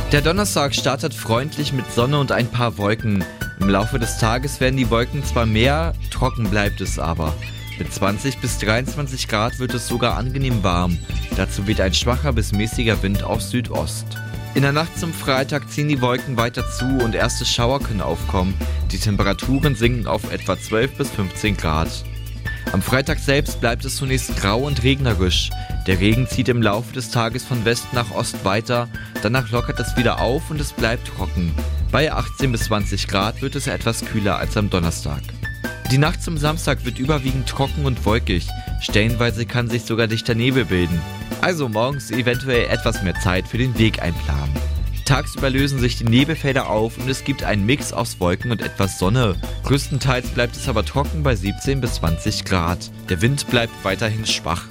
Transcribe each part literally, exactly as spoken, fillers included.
Der Donnerstag startet freundlich mit Sonne und ein paar Wolken. Im Laufe des Tages werden die Wolken zwar mehr, trocken bleibt es aber. Mit zwanzig bis dreiundzwanzig Grad wird es sogar angenehm warm. Dazu weht ein schwacher bis mäßiger Wind aus Südost. In der Nacht zum Freitag ziehen die Wolken weiter zu und erste Schauer können aufkommen. Die Temperaturen sinken auf etwa zwölf bis fünfzehn Grad. Am Freitag selbst bleibt es zunächst grau und regnerisch. Der Regen zieht im Laufe des Tages von West nach Ost weiter, danach lockert es wieder auf und es bleibt trocken. Bei achtzehn bis zwanzig Grad wird es etwas kühler als am Donnerstag. Die Nacht zum Samstag wird überwiegend trocken und wolkig. Stellenweise kann sich sogar dichter Nebel bilden. Also morgens eventuell etwas mehr Zeit für den Weg einplanen. Tagsüber lösen sich die Nebelfelder auf und es gibt einen Mix aus Wolken und etwas Sonne. Größtenteils bleibt es aber trocken bei siebzehn bis zwanzig Grad. Der Wind bleibt weiterhin schwach.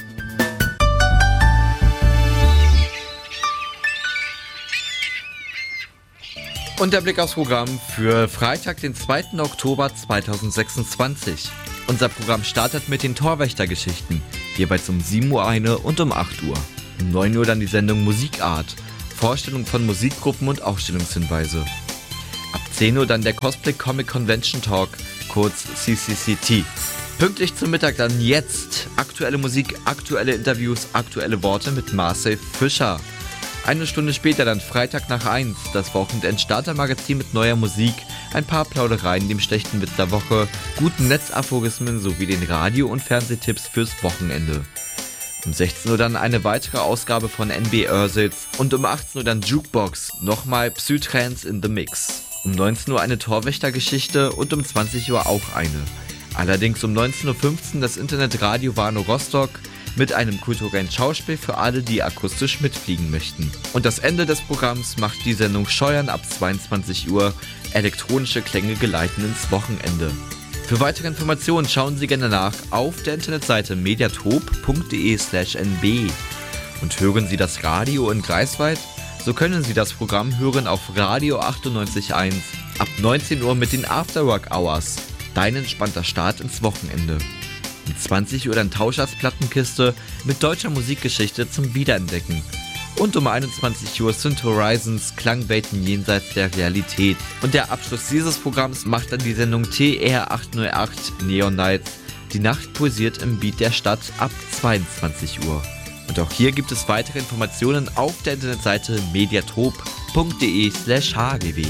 Und der Blick aufs Programm für Freitag, den zweiten Oktober zweitausendsechsundzwanzig. Unser Programm startet mit den Torwächtergeschichten, jeweils um sieben Uhr eine und um acht Uhr. Um neun Uhr dann die Sendung Musikart, Vorstellung von Musikgruppen und Ausstellungshinweise. Ab zehn Uhr dann der Cosplay Comic Convention Talk, kurz C C C T. Pünktlich zum Mittag dann jetzt aktuelle Musik, aktuelle Interviews, aktuelle Worte mit Marcel Fischer. Eine Stunde später dann Freitag nach eins, das Wochenend-Starter-Magazin mit neuer Musik, ein paar Plaudereien, dem schlechten Witz der Woche, guten Netzaphorismen sowie den Radio- und Fernsehtipps fürs Wochenende. Um sechzehn Uhr dann eine weitere Ausgabe von N B Ursels und um achtzehn Uhr dann Jukebox, nochmal Psytrance in the Mix. Um neunzehn Uhr eine Torwächtergeschichte und um zwanzig Uhr auch eine. Allerdings um neunzehn Uhr fünfzehn das Internetradio Warnow Rostock mit einem kulturellen Schauspiel für alle, die akustisch mitfliegen möchten. Und das Ende des Programms macht die Sendung Scheuern ab zweiundzwanzig Uhr, elektronische Klänge geleiten ins Wochenende. Für weitere Informationen schauen Sie gerne nach auf der Internetseite mediatop punkt de slash n b. Und hören Sie das Radio in Greifswald? So können Sie das Programm hören auf Radio achtundneunzig Komma eins ab neunzehn Uhr mit den Afterwork Hours. Dein entspannter Start ins Wochenende. Um zwanzig Uhr dann Tauschers Plattenkiste mit deutscher Musikgeschichte zum Wiederentdecken. Und um einundzwanzig Uhr Synth Horizons Klangwelten jenseits der Realität. Und der Abschluss dieses Programms macht dann die Sendung T R achthundertacht Neon Nights. Die Nacht pulsiert im Beat der Stadt ab zweiundzwanzig Uhr. Und auch hier gibt es weitere Informationen auf der Internetseite mediatop punkt de slash h g w.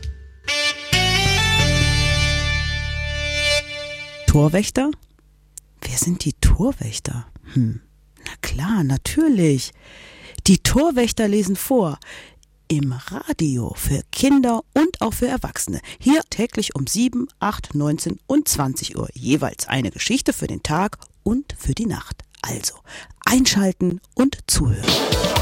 Torwächter? Wer sind die Torwächter? Hm, na klar, natürlich. Die Torwächter lesen vor. Im Radio für Kinder und auch für Erwachsene. Hier täglich um sieben, acht, neunzehn und zwanzig Uhr. Jeweils eine Geschichte für den Tag und für die Nacht. Also einschalten und zuhören.